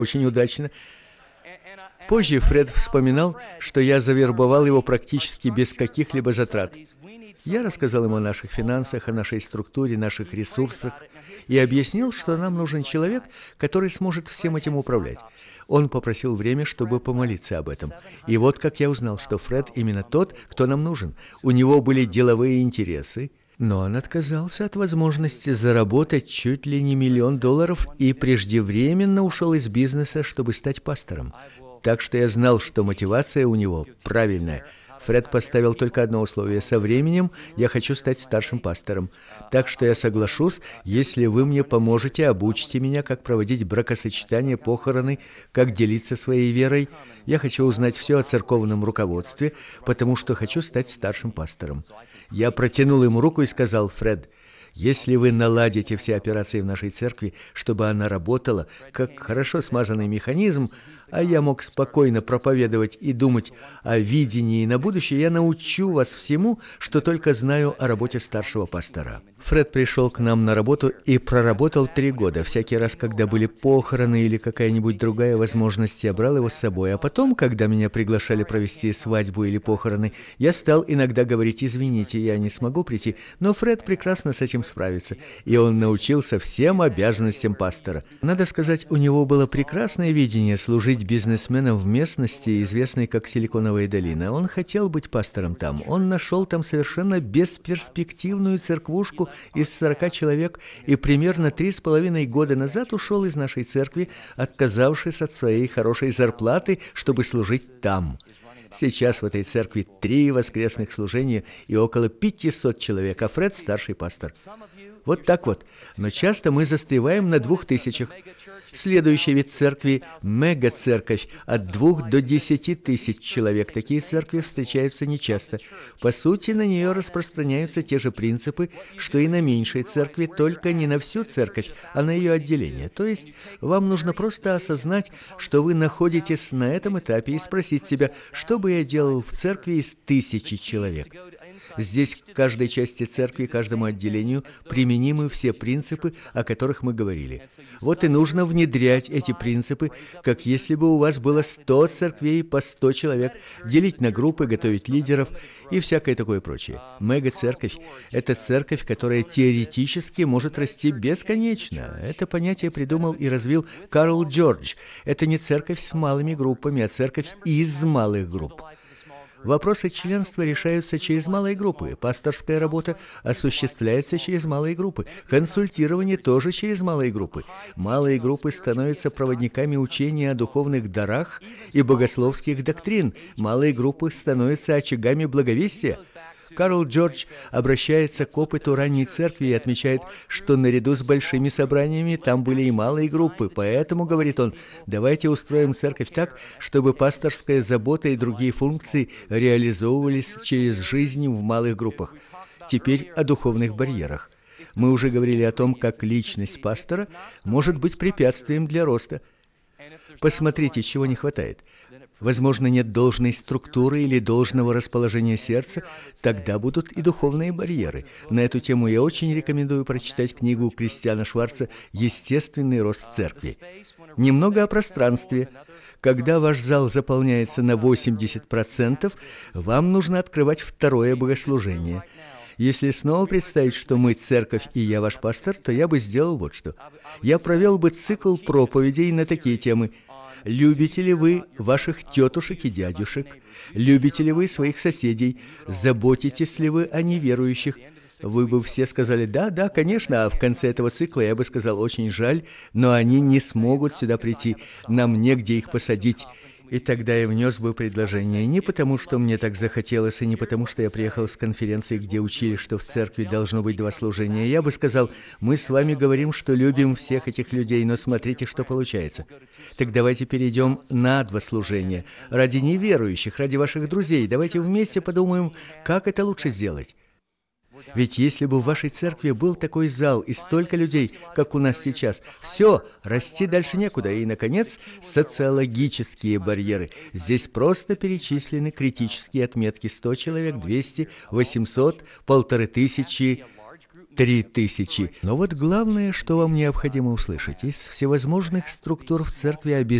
очень удачно. Позже Фред вспоминал, что я завербовал его практически без каких-либо затрат. Я рассказал ему о наших финансах, о нашей структуре, наших ресурсах и объяснил, что нам нужен человек, который сможет всем этим управлять. Он попросил время, чтобы помолиться об этом. И вот как я узнал, что Фред именно тот, кто нам нужен. У него были деловые интересы, но он отказался от возможности заработать чуть ли не $1 миллион и преждевременно ушел из бизнеса, чтобы стать пастором. Так что я знал, что мотивация у него правильная. Фред поставил только одно условие: со временем я хочу стать старшим пастором. Так что я соглашусь, если вы мне поможете, обучите меня, как проводить бракосочетание, похороны, как делиться своей верой. Я хочу узнать все о церковном руководстве, потому что хочу стать старшим пастором. Я протянул ему руку и сказал: Фред, если вы наладите все операции в нашей церкви, чтобы она работала, как хорошо смазанный механизм, а я мог спокойно проповедовать и думать о видении на будущее, я научу вас всему, что только знаю о работе старшего пастора. Фред пришел к нам на работу и проработал 3 года. Всякий раз, когда были похороны или какая-нибудь другая возможность, я брал его с собой. А потом, когда меня приглашали провести свадьбу или похороны, я стал иногда говорить: извините, я не смогу прийти, но Фред прекрасно с этим справится. И он научился всем обязанностям пастора. Надо сказать, у него было прекрасное видение служить бизнесменам в местности, известной как Силиконовая долина. Он хотел быть пастором там. Он нашел там совершенно бесперспективную церквушку из 40 человек и примерно 3,5 года назад ушел из нашей церкви, отказавшись от своей хорошей зарплаты, чтобы служить там. Сейчас в этой церкви 3 воскресных служения и около 500 человек, а Фред старший пастор. Вот так вот. Но часто мы застреваем на 2000. Следующий вид церкви – мега-церковь, от 2 до 10 тысяч человек. Такие церкви встречаются нечасто. По сути, на нее распространяются те же принципы, что и на меньшей церкви, только не на всю церковь, а на ее отделение. То есть, вам нужно просто осознать, что вы находитесь на этом этапе и спросить себя, что бы я делал в церкви из 1000 человек. Здесь к каждой части церкви, каждому отделению применимы все принципы, о которых мы говорили. Вот и нужно внедрять эти принципы, как если бы у вас было 100 церквей по 100 человек, делить на группы, готовить лидеров и всякое такое прочее. Мега-церковь – это церковь, которая теоретически может расти бесконечно. Это понятие придумал и развил Карл Джордж. Это не церковь с малыми группами, а церковь из малых групп. Вопросы членства решаются через малые группы, пасторская работа осуществляется через малые группы, консультирование тоже через малые группы. Малые группы становятся проводниками учения о духовных дарах и богословских доктрин. Малые группы становятся очагами благовестия. Карл Джордж обращается к опыту ранней церкви и отмечает, что наряду с большими собраниями там были и малые группы. Поэтому, говорит он, давайте устроим церковь так, чтобы пасторская забота и другие функции реализовывались через жизнь в малых группах. Теперь о духовных барьерах. Мы уже говорили о том, как личность пастора может быть препятствием для роста. Посмотрите, чего не хватает. Возможно, нет должной структуры или должного расположения сердца, тогда будут и духовные барьеры. На эту тему я очень рекомендую прочитать книгу Кристиана Шварца «Естественный рост церкви». Немного о пространстве. Когда ваш зал заполняется на 80%, вам нужно открывать второе богослужение. Если снова представить, что мы церковь и я ваш пастор, то я бы сделал вот что. Я провел бы цикл проповедей на такие темы. Любите ли вы ваших тетушек и дядюшек? Любите ли вы своих соседей? Заботитесь ли вы о неверующих? Вы бы все сказали: да, конечно, а в конце этого цикла я бы сказал: очень жаль, но они не смогут сюда прийти, нам негде их посадить. И тогда я внес бы предложение не потому, что мне так захотелось, и не потому, что я приехал с конференции, где учили, что в церкви должно быть 2 служения. Я бы сказал: мы с вами говорим, что любим всех этих людей, но смотрите, что получается. Так давайте перейдем на 2 служения. Ради неверующих, ради ваших друзей. Давайте вместе подумаем, как это лучше сделать. Ведь если бы в вашей церкви был такой зал и столько людей, как у нас сейчас, все, расти дальше некуда. И, наконец, социологические барьеры. Здесь просто перечислены критические отметки: 100 человек, 200, 800, 1500. 3000. Но вот главное, что вам необходимо услышать. Из всевозможных структур в церкви